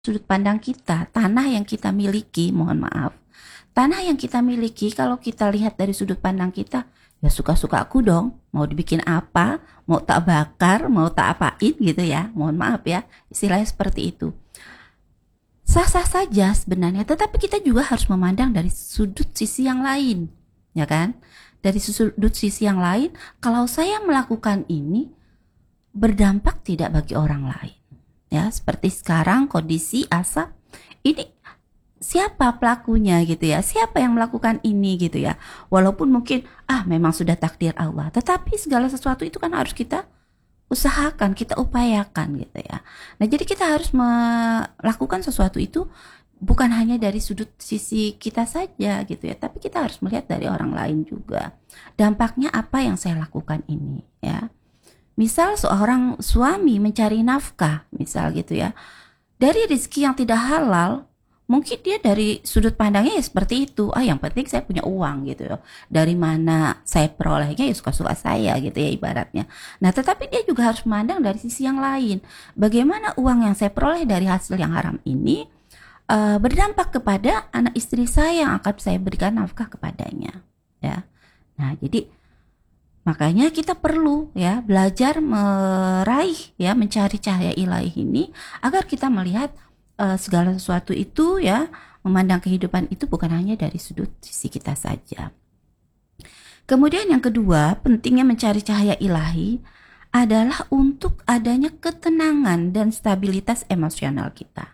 sudut pandang kita, tanah yang kita miliki, mohon maaf, tanah yang kita miliki kalau kita lihat dari sudut pandang kita, ya suka-suka aku dong, mau dibikin apa, mau tak bakar, mau tak apain gitu ya, mohon maaf ya, istilahnya seperti itu. Sah-sah saja sebenarnya, tetapi kita juga harus memandang dari sudut sisi yang lain, ya kan? Dari sudut sisi yang lain, kalau saya melakukan ini, berdampak tidak bagi orang lain. Ya, seperti sekarang kondisi asap ini, siapa pelakunya gitu ya, siapa yang melakukan ini gitu ya, walaupun mungkin memang sudah takdir Allah, tetapi segala sesuatu itu kan harus kita usahakan, kita upayakan gitu ya. Nah jadi kita harus melakukan sesuatu itu bukan hanya dari sudut sisi kita saja gitu ya, tapi kita harus melihat dari orang lain juga, dampaknya apa yang saya lakukan ini ya. Misal seorang suami mencari nafkah, misal gitu ya, dari rezeki yang tidak halal, mungkin dia dari sudut pandangnya ya seperti itu. Yang penting saya punya uang gitu ya. Dari mana saya perolehnya ya suka-suka saya gitu ya ibaratnya. Nah, tetapi dia juga harus memandang dari sisi yang lain. Bagaimana uang yang saya peroleh dari hasil yang haram ini berdampak kepada anak istri saya yang akan saya berikan nafkah kepadanya. Ya. Nah, jadi makanya kita perlu ya belajar meraih ya, mencari cahaya ilahi ini agar kita melihat segala sesuatu itu ya, memandang kehidupan itu bukan hanya dari sudut sisi kita saja. Kemudian yang kedua, pentingnya mencari cahaya ilahi adalah untuk adanya ketenangan dan stabilitas emosional kita.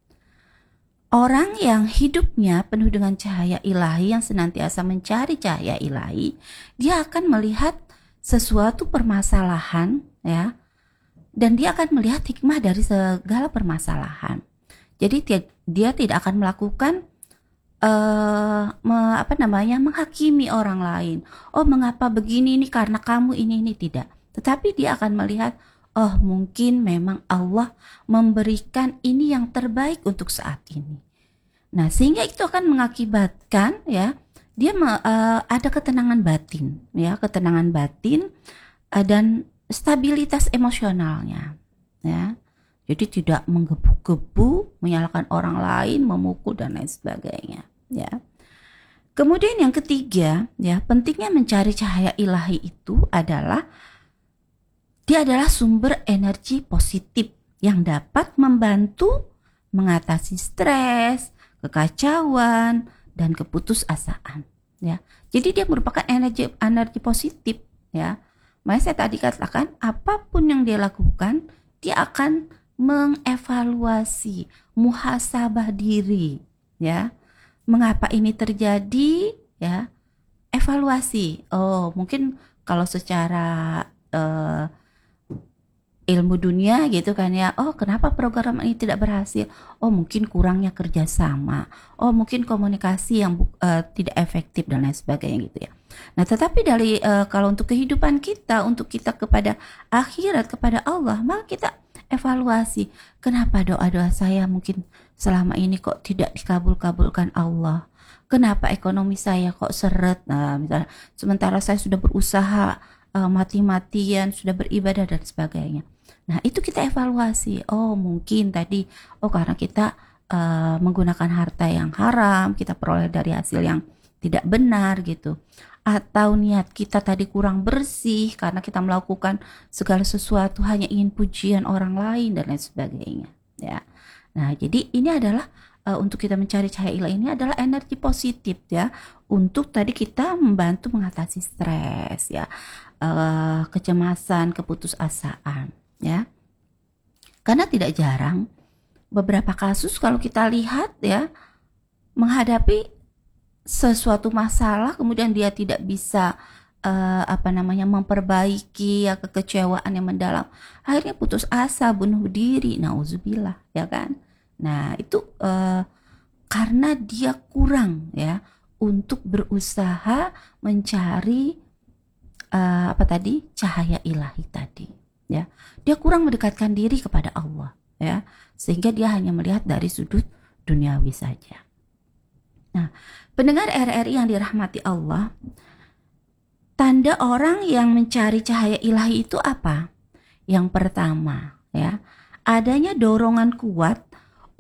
Orang yang hidupnya penuh dengan cahaya ilahi, yang senantiasa mencari cahaya ilahi, dia akan melihat sesuatu permasalahan ya, dan dia akan melihat hikmah dari segala permasalahan. Jadi dia tidak akan melakukan menghakimi orang lain. Mengapa begini ini karena kamu ini tidak. Tetapi dia akan melihat, mungkin memang Allah memberikan ini yang terbaik untuk saat ini. Nah, sehingga itu akan mengakibatkan ya, dia ada ketenangan batin ya, ketenangan batin dan stabilitas emosionalnya ya. Jadi tidak menggebu-gebu, menyalahkan orang lain, memukul dan lain sebagainya ya. Kemudian yang ketiga ya, pentingnya mencari cahaya ilahi itu adalah dia adalah sumber energi positif yang dapat membantu mengatasi stres, kekacauan, dan keputusasaan ya. Jadi dia merupakan energi positif ya. Makanya saya tadi katakan apapun yang dia lakukan, dia akan mengevaluasi, muhasabah diri ya. Mengapa ini terjadi ya? Evaluasi. Mungkin kalau secara ilmu dunia gitu kan ya, kenapa program ini tidak berhasil, mungkin kurangnya kerjasama, mungkin komunikasi yang tidak efektif dan lain sebagainya gitu ya. Nah tetapi dari kalau untuk kehidupan kita, untuk kita kepada akhirat, kepada Allah, maka kita evaluasi, kenapa doa-doa saya mungkin selama ini kok tidak dikabulkan Allah, kenapa ekonomi saya kok seret, nah misalnya sementara saya sudah berusaha mati-matian, sudah beribadah dan sebagainya. Nah itu kita evaluasi, mungkin tadi karena kita menggunakan harta yang haram, kita peroleh dari hasil yang tidak benar gitu, atau niat kita tadi kurang bersih karena kita melakukan segala sesuatu hanya ingin pujian orang lain dan lain sebagainya ya. Nah jadi ini adalah untuk kita mencari cahaya ilahi ini adalah energi positif ya, untuk tadi kita membantu mengatasi stres ya, kecemasan, keputusasaan ya. Karena tidak jarang beberapa kasus kalau kita lihat ya, menghadapi sesuatu masalah kemudian dia tidak bisa memperbaiki ya, kekecewaan yang mendalam, akhirnya putus asa, bunuh diri, nauzubillah ya kan. Nah itu karena dia kurang ya untuk berusaha mencari cahaya ilahi tadi ya. Dia kurang mendekatkan diri kepada Allah ya, sehingga dia hanya melihat dari sudut duniawi saja. Nah, pendengar RRI yang dirahmati Allah, tanda orang yang mencari cahaya ilahi itu apa? Yang pertama ya, adanya dorongan kuat